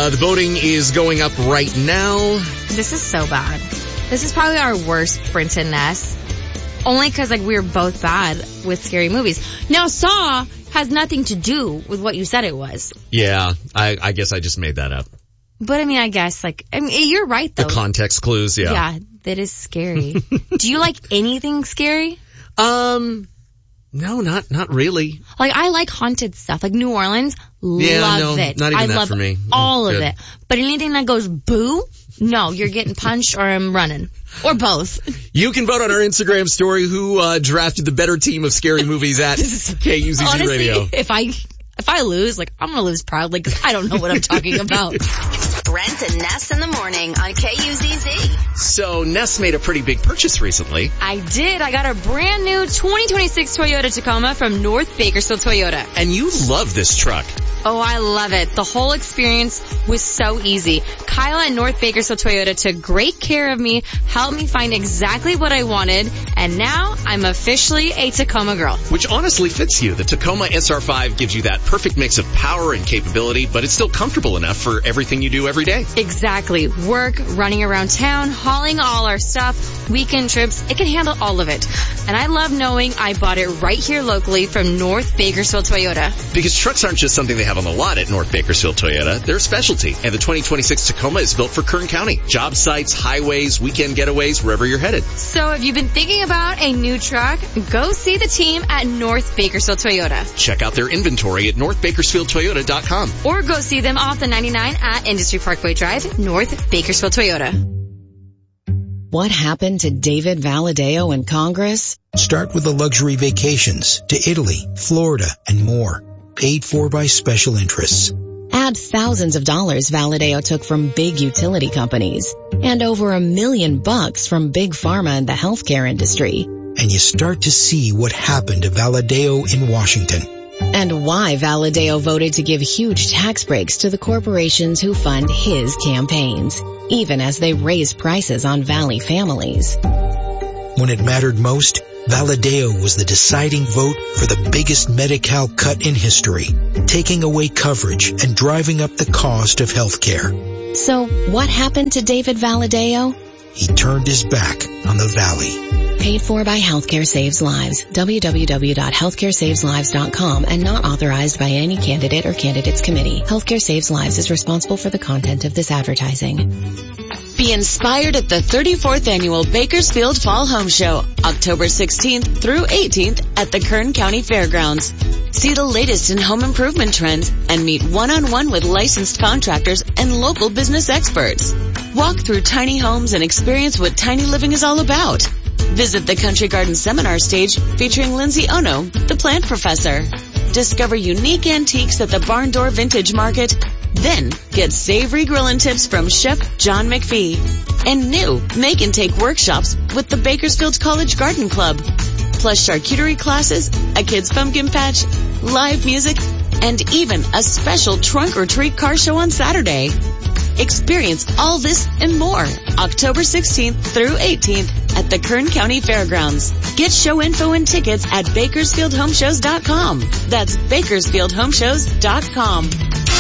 The voting is going up right now. This is so bad. This is probably our worst, Brent and Ness. Only because, like, we're both bad with scary movies. Now, Saw has nothing to do with what you said it was. Yeah, I guess I just made that up. But, I mean, I guess, like, you're right, though. The context clues, yeah. Yeah, that is scary. Do you like anything scary? No, not really. Like, I like haunted stuff. Like, New Orleans, love it. Not even I that love for me. all of it. But anything that goes boo, no, you're getting punched or I'm running. Or both. You can vote on our Instagram story who drafted the better team of scary movies at KUZZ Honestly, Radio. If I lose, like, I'm gonna lose proudly because I don't know what I'm talking about. Brent and Ness in the morning on KUZZ. So Ness made a pretty big purchase recently. I did. I got a brand new 2026 Toyota Tacoma from North Bakersfield Toyota. And you love this truck. Oh, I love it. The whole experience was so easy. Kyle at North Bakersfield Toyota took great care of me, helped me find exactly what I wanted, and now I'm officially a Tacoma girl. Which honestly fits you. The Tacoma SR5 gives you that perfect mix of power and capability, but it's still comfortable enough for everything you do every day. Exactly. Work, running around town, hauling all our stuff, weekend trips, it can handle all of it. And I love knowing I bought it right here locally from North Bakersfield Toyota. Because trucks aren't just something they have on the lot at North Bakersfield Toyota. They're a specialty. And the 2026 Tacoma is built for Kern County. Job sites, highways, weekend getaways, wherever you're headed. So if you've been thinking about a new truck, go see the team at North Bakersfield Toyota. Check out their inventory at northbakersfieldtoyota.com. Or go see them off the 99 at Industry Parkway Drive, North Bakersfield Toyota. What happened to David Valadeo in Congress? Start with the luxury vacations to Italy, Florida, and more. Paid for by special interests. Add thousands of dollars Valadeo took from big utility companies and over $1 million from big pharma and the healthcare industry. And you start to see what happened to Valadeo in Washington. And why Valadeo voted to give huge tax breaks to the corporations who fund his campaigns, even as they raise prices on Valley families. When it mattered most, Valadeo was the deciding vote for the biggest Medi-Cal cut in history, taking away coverage and driving up the cost of health care. So what happened to David Valadeo? He turned his back on the Valley. Paid for by Healthcare Saves Lives. www.healthcaresaveslives.com and not authorized by any candidate or candidates committee. Healthcare Saves Lives is responsible for the content of this advertising. Be inspired at the 34th Annual Bakersfield Fall Home Show, October 16th through 18th at the Kern County Fairgrounds. See the latest in home improvement trends and meet one-on-one with licensed contractors and local business experts. Walk through tiny homes and experience what tiny living is all about. Visit the Country Garden Seminar stage featuring Lindsay Ono, the plant professor. Discover unique antiques at the Barn Door Vintage Market. Then get savory grillin' tips from Chef John McPhee. And new make and take workshops with the Bakersfield College Garden Club. Plus charcuterie classes, a kid's pumpkin patch, live music, and even a special trunk or treat car show on Saturday. Experience all this and more October 16th through 18th at the Kern County Fairgrounds. Get show info and tickets at BakersfieldHomeshows.com. That's BakersfieldHomeshows.com.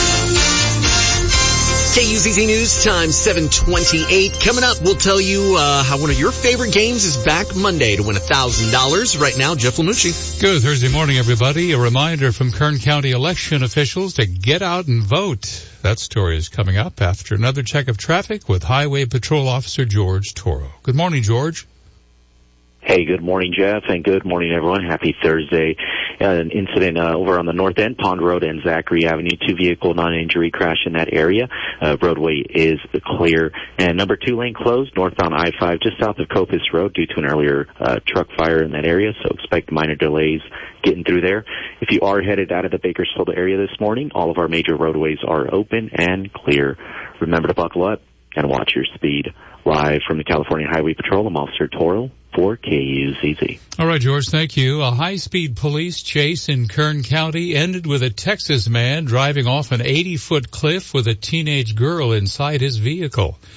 KUZZ News Time 7:28. Coming up, we'll tell you how one of your favorite games is back Monday to win $1,000. Right now, Jeff Lamucci. Good Thursday morning, everybody. A reminder from Kern County election officials to get out and vote. That story is coming up after another check of traffic with Highway Patrol Officer George Toro. Good morning, George. Hey, good morning, Jeff, and good morning, everyone. Happy Thursday. An incident over on the north end, Pond Road and Zachary Avenue, 2-vehicle non-injury crash in that area. Roadway is clear. And number 2 lane closed, northbound I-5, just south of Copus Road due to an earlier truck fire in that area, so expect minor delays getting through there. If you are headed out of the Bakersfield area this morning, all of our major roadways are open and clear. Remember to buckle up and watch your speed. Live from the California Highway Patrol, I'm Officer Toro for KUZZ. All right, George, thank you. A high-speed police chase in Kern County ended with a Texas man driving off an 80-foot cliff with a teenage girl inside his vehicle.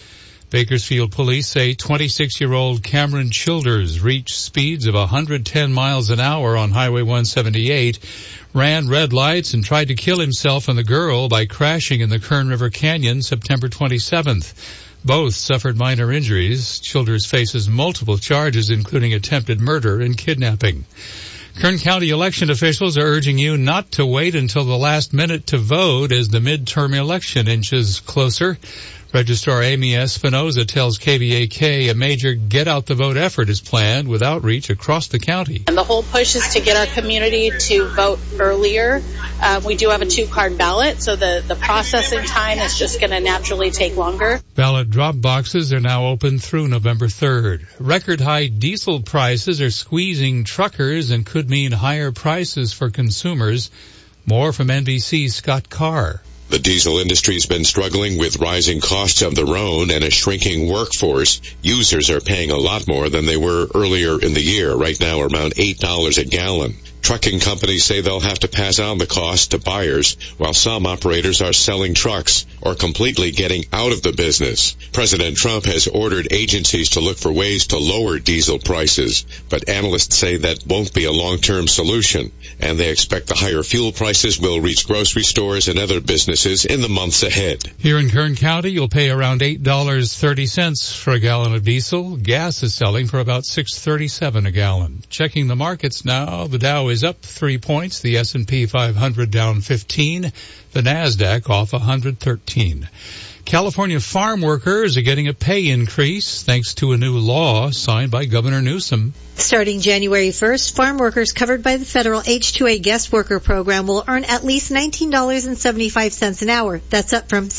Bakersfield police say 26-year-old Cameron Childers reached speeds of 110 miles an hour on Highway 178, ran red lights, and tried to kill himself and the girl by crashing in the Kern River Canyon September 27th. Both suffered minor injuries. Childers faces multiple charges, including attempted murder and kidnapping. Kern County election officials are urging you not to wait until the last minute to vote as the midterm election inches closer. Registrar Amy Espinoza tells KVAK a major get-out-the-vote effort is planned with outreach across the county. And the whole push is to get our community to vote earlier. We do have a 2-card ballot, so the processing time is just going to naturally take longer. Ballot drop boxes are now open through November 3rd. Record-high diesel prices are squeezing truckers and could mean higher prices for consumers. More from NBC's Scott Carr. The diesel industry's been struggling with rising costs of their own and a shrinking workforce. Users are paying a lot more than they were earlier in the year, right now around $8 a gallon. Trucking companies say they'll have to pass on the cost to buyers, while some operators are selling trucks or completely getting out of the business. President Trump has ordered agencies to look for ways to lower diesel prices, but analysts say that won't be a long-term solution, and they expect the higher fuel prices will reach grocery stores and other businesses in the months ahead. Here in Kern County, you'll pay around $8.30 for a gallon of diesel. Gas is selling for about $6.37 a gallon. Checking the markets now, the Dow is up 3 points, the S&P 500 down 15, the NASDAQ off 113. California farm workers are getting a pay increase thanks to a new law signed by Governor Newsom. Starting January 1st, farm workers covered by the federal H-2A guest worker program will earn at least $19.75 an hour. That's up from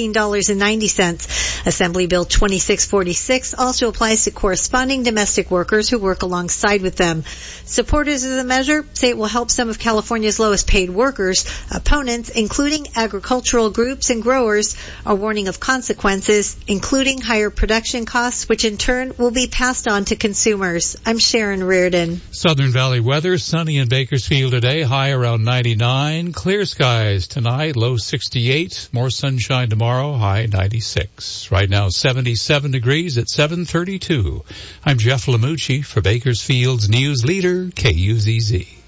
$16.90. Assembly Bill 2646 also applies to corresponding domestic workers who work alongside with them. Supporters of the measure say it will help some of California's lowest paid workers. Opponents, including agricultural groups and growers, are warning of consequences, including higher production costs, which in turn will be passed on to consumers. I'm Sharon Reardon. Southern Valley weather, sunny in Bakersfield today, high around 99. Clear skies tonight, low 68. More sunshine tomorrow, high 96. Right now 77 degrees at 7:32. I'm Jeff Lamucci for Bakersfield's news leader, KUZZ.